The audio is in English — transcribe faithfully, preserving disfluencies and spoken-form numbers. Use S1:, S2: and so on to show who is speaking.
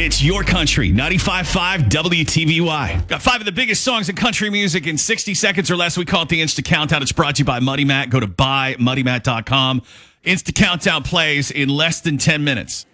S1: It's your country, ninety-five point five W T V Y. Got five of the biggest songs in country music in sixty seconds or less. We call it the Insta Countdown. It's brought to you by Muddy Matt. Go to buy muddy matt dot com. Insta Countdown plays in less than ten minutes.